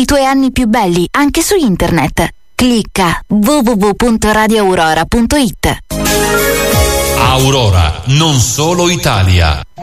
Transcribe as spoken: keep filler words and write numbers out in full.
i tuoi anni più belli anche su internet. Clicca w w w punto radio aurora punto it. Aurora, non solo Italia.